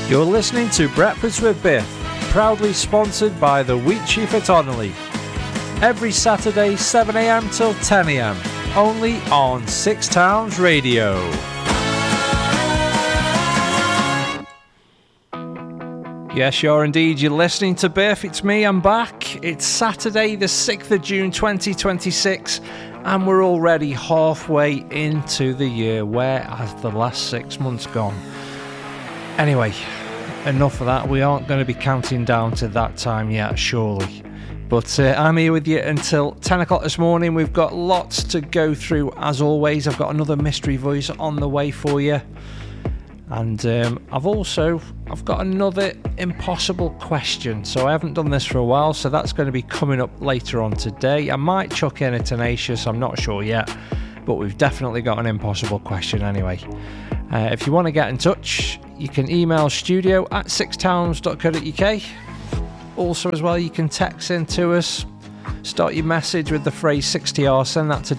You're listening to Breakfast with Biff, proudly sponsored by the Wheat Chief at Onley. Every Saturday, 7am till 10am, only on Six Towns Radio. Yes, sure indeed, you're listening to Biff. It's me, I'm back. It's Saturday, the 6th of June 2026, and we're already halfway into the year. Where has the last 6 months gone? Anyway, enough of that. We aren't going to be counting down to that time yet, surely. But I'm here with you until 10 o'clock this morning. We've got lots to go through, as always. I've got another mystery voice on the way for you. And I've got another impossible question. So I haven't done this for a while, so that's going to be coming up later on today. I might chuck in a tenacious, I'm not sure yet. But we've definitely got an impossible question anyway. If you want to get in touch, you can email studio@sixtowns.co.uk. Also, as well, you can text in to us. Start your message with the phrase 60R. Send that to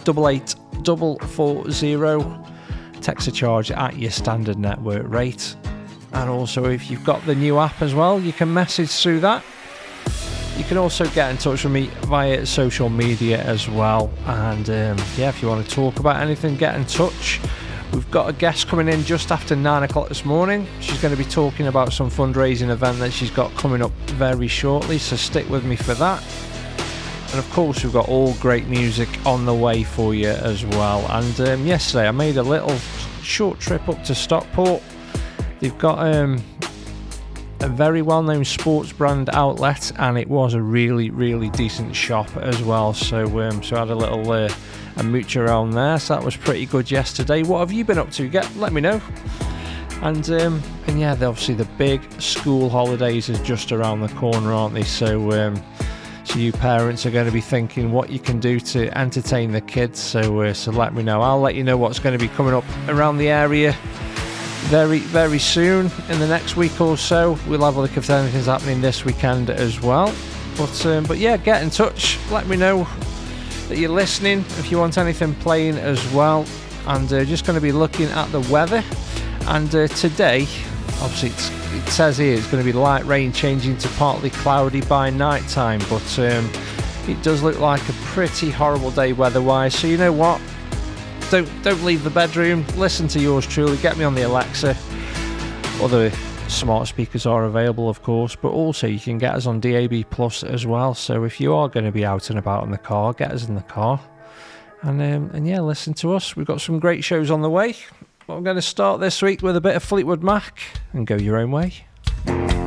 88440. Text a charge at your standard network rate. And also, if you've got the new app as well, you can message through that. You can also get in touch with me via social media as well. And if you want to talk about anything, get in touch. We've got a guest coming in just after 9 o'clock this morning. She's going to be talking about some fundraising event that she's got coming up very shortly, so stick with me for that. And of course, we've got all great music on the way for you as well. And yesterday I made a little short trip up to Stockport. They've got a very well-known sports brand outlet, and it was a really, really decent shop as well. So I had a little a mooch around there, so that was pretty good yesterday. What have you been up to? Let me know. And yeah, obviously the big school holidays is just around the corner, aren't they? So you parents are going to be thinking what you can do to entertain the kids. So let me know. I'll let you know what's going to be coming up around the area very, very soon. In the next week or so, we'll have a look if anything's happening this weekend as well. But yeah, get in touch. Let me know that you're listening if you want anything playing as well. And just going to be looking at the weather. And today, obviously it says here it's going to be light rain changing to partly cloudy by night time. But it does look like a pretty horrible day weather-wise. So you know what? Don't leave the bedroom. Listen to yours truly. Get me on the Alexa. Other smart speakers are available, of course, but also you can get us on DAB Plus as well. So if you are going to be out and about in the car, get us in the car. And yeah, listen to us. We've got some great shows on the way. But I'm going to start this week with a bit of Fleetwood Mac and Go Your Own Way.